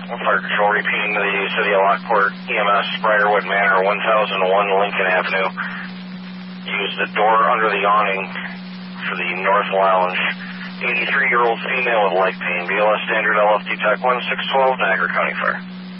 Fire Control repeating to the City of Lockport, EMS, Briarwood Manor, 1001 Lincoln Avenue. Use the door under the awning for the North Lounge. 83-year-old female with leg pain. BLS standard LFT Tech 1612, Niagara County Fire.